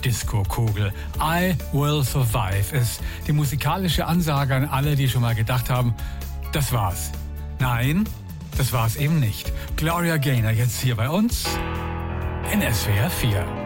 Disco-Kugel. I Will Survive ist die musikalische Ansage an alle, die schon mal gedacht haben, das war's. Nein, das war's eben nicht. Gloria Gaynor jetzt hier bei uns in SWR 4.